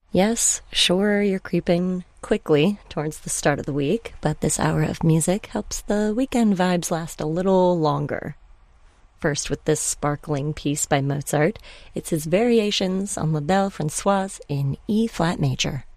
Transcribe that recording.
Yes, sure, you're creeping quickly towards the start of the week, but this hour of music helps the weekend vibes last a little longer. First, with this sparkling piece by Mozart, it's his variations on La Belle Françoise in E-flat major.